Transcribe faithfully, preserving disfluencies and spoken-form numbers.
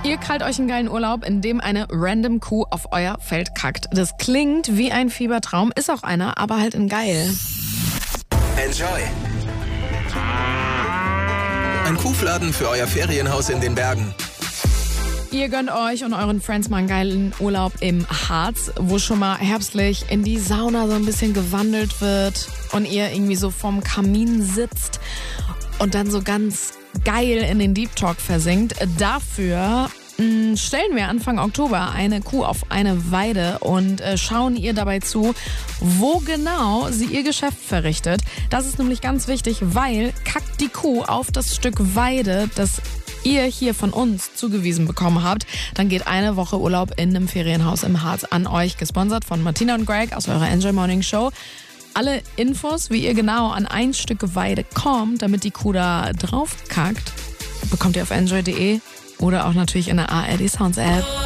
Ihr krallt euch einen geilen Urlaub, in dem eine random Kuh auf euer Feld kackt. Das klingt wie ein Fiebertraum, ist auch einer, aber halt in geil. Enjoy! Ein Kuhfladen für euer Ferienhaus in den Bergen. Ihr gönnt euch und euren Friends mal einen geilen Urlaub im Harz, wo schon mal herbstlich in die Sauna so ein bisschen gewandelt wird und ihr irgendwie so vorm Kamin sitzt und dann so ganz geil in den Deep Talk versinkt. Dafür mh, stellen wir Anfang Oktober eine Kuh auf eine Weide und äh, schauen ihr dabei zu, wo genau sie ihr Geschäft verrichtet. Das ist nämlich ganz wichtig, weil kackt die Kuh auf das Stück Weide, das ihr hier von uns zugewiesen bekommen habt, dann geht eine Woche Urlaub in einem Ferienhaus im Harz an euch, gesponsert von Martina und Greg aus eurer Enjoy Morning Show. Alle Infos, wie ihr genau an ein Stück Weide kommt, damit die Kuh da drauf kackt, bekommt ihr auf enjoy punkt de oder auch natürlich in der A R D Sounds App.